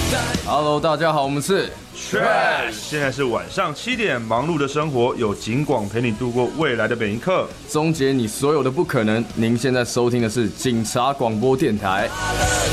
Hello， 大家好，我们是 Trash。现在是晚上7点，忙碌的生活有警广陪你度过未来的每一刻， 终结你所有的不可能。您现在收听的是警察广播电台。